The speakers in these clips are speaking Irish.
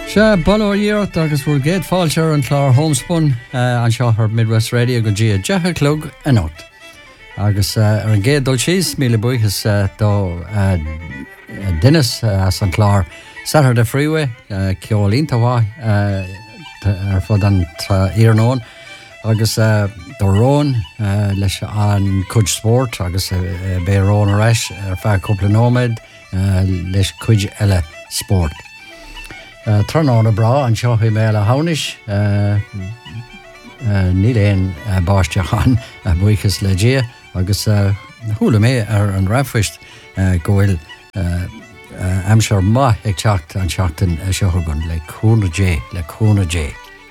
Se balló díart agus bhfuil géad fáilte an chlár homespun an seo ar Midwest Radio go dtí deacha clog a nót. Agus ar an géad dul síos míle buchas do Dennis as an chlár Saturday Freeway ceolínta bhá ar fud an Iarnón agus do Rón leis an Cuid Sport agus bé Rón a reis ar fear cúpla nóméid leis cuid eile sport. Trnána bra an seo mé a hánis ní léon báisteachán buchas le dé agus thula mé ar an rafuist gohfuil amseir maith ag teacht an seachtain seogann le cúna dé.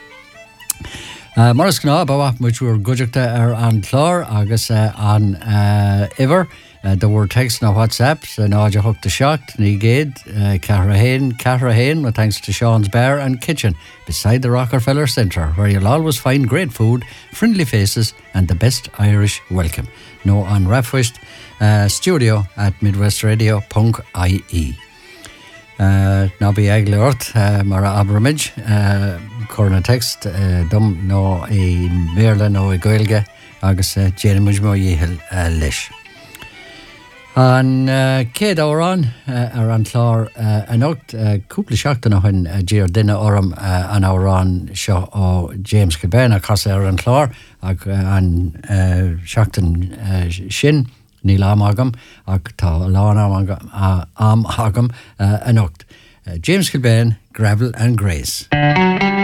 Maras gná bhaith muúr goideachta ar an chlár agus an iver the word text na WhatsApp so náide thugta seacht ní géad Cahrahain with thanks to Sean's Bar and Kitchen beside the Rockefeller Centre where you'll always find great food, friendly faces and the best Irish welcome. No on Rafuist studio at midwestradio.ie. Ná bí ag leort mar abramid corna text dum nó I méle nó I goilge agus déanamuid mó dhéhil leis. An céad árán ar an chlár anocht cúpla seachtain chun dír duine orm an árán seo ó James Kilbane a casa ar an chlár ag an seachtain sin ní lám agam ag tá lán am agam anocht. James Kilbane, Gravel and Grace.